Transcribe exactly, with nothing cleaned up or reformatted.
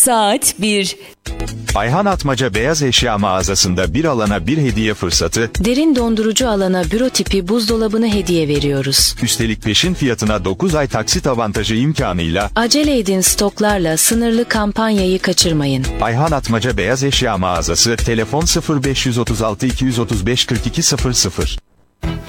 Saat bir. Ayhan Atmaca Beyaz Eşya mağazasında bir alana bir hediye fırsatı, Derin dondurucu alana büro tipi buzdolabını hediye veriyoruz. üstelik peşin fiyatına dokuz ay taksit avantajı imkanıyla. Acele edin, stoklarla sınırlı kampanyayı kaçırmayın. Ayhan Atmaca Beyaz Eşya mağazası, telefon sıfır beş otuz altı iki yüz otuz beş kırk iki sıfır sıfır.